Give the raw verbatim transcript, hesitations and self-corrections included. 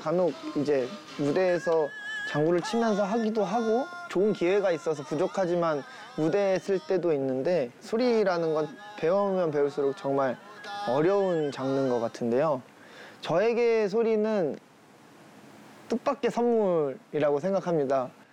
간혹 이제 무대에서 장구를 치면서 하기도 하고 좋은 기회가 있어서 부족하지만 무대에 쓸 때도 있는데 소리라는 건 배우면 배울수록 정말 어려운 장르인 것 같은데요. 저에게 소리는 뜻밖의 선물이라고 생각합니다.